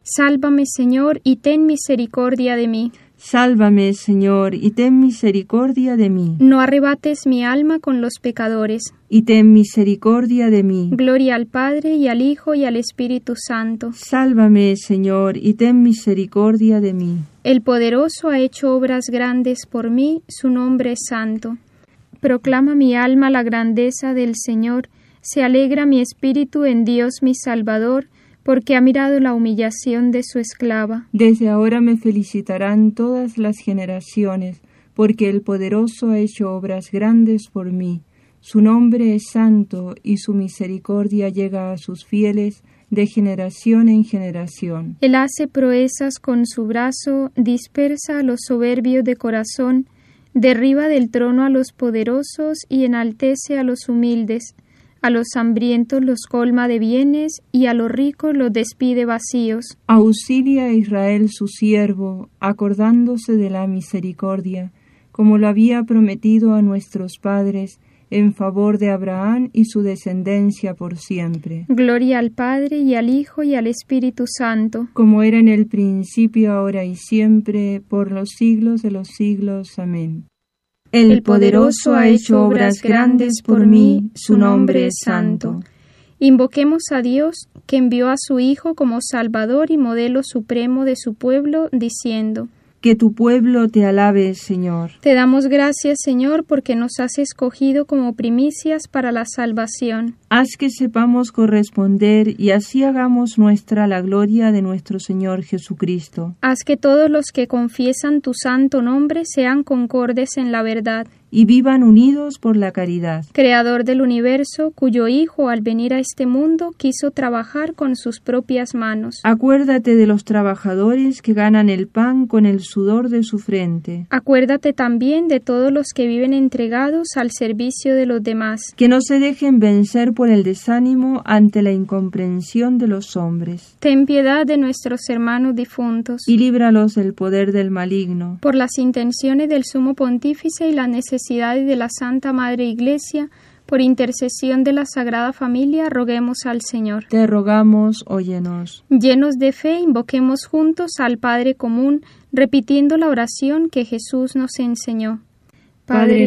Sálvame, Señor, y ten misericordia de mí. Sálvame, Señor, y ten misericordia de mí. No arrebates mi alma con los pecadores. Y ten misericordia de mí. Gloria al Padre, y al Hijo, y al Espíritu Santo. Sálvame, Señor, y ten misericordia de mí. El Poderoso ha hecho obras grandes por mí, su nombre es santo. Proclama mi alma la grandeza del Señor, se alegra mi espíritu en Dios mi Salvador, porque ha mirado la humillación de su esclava. Desde ahora me felicitarán todas las generaciones, porque el Poderoso ha hecho obras grandes por mí. Su nombre es santo, y su misericordia llega a sus fieles de generación en generación. Él hace proezas con su brazo, dispersa a los soberbios de corazón, derriba del trono a los poderosos y enaltece a los humildes. A los hambrientos los colma de bienes, y a los ricos los despide vacíos. Auxilia a Israel su siervo, acordándose de la misericordia, como lo había prometido a nuestros padres, en favor de Abraham y su descendencia por siempre. Gloria al Padre, y al Hijo, y al Espíritu Santo. Como era en el principio, ahora y siempre, por los siglos de los siglos. Amén. El Poderoso ha hecho obras grandes por mí, su nombre es santo. Invoquemos a Dios, que envió a su Hijo como Salvador y modelo supremo de su pueblo, diciendo: Que tu pueblo te alabe, Señor. Te damos gracias, Señor, porque nos has escogido como primicias para la salvación. Haz que sepamos corresponder y así hagamos nuestra la gloria de nuestro Señor Jesucristo. Haz que todos los que confiesan tu santo nombre sean concordes en la verdad. Y vivan unidos por la caridad. Creador del universo, cuyo Hijo al venir a este mundo quiso trabajar con sus propias manos. Acuérdate de los trabajadores que ganan el pan con el sudor de su frente. Acuérdate también de todos los que viven entregados al servicio de los demás. Que no se dejen vencer por el desánimo ante la incomprensión de los hombres. Ten piedad de nuestros hermanos difuntos. Y líbralos del poder del maligno. Por las intenciones del Sumo Pontífice y las necesidades de la Santa Madre Iglesia, por intercesión de la Sagrada Familia, roguemos al Señor. Te rogamos, óyenos. Llenos de fe, invoquemos juntos al Padre común, repitiendo la oración que Jesús nos enseñó. Padre